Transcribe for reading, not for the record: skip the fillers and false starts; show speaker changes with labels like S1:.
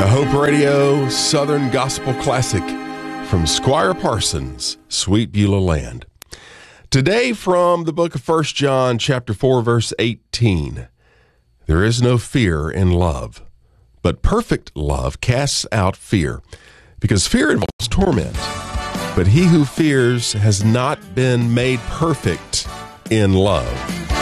S1: A Hope Radio Southern Gospel Classic from Squire Parsons, Sweet Beulah Land. Today from the book of 1 John chapter 4, verse 18. There is no fear in love, but perfect love casts out fear, because fear involves torment. But he who fears has not been made perfect in love.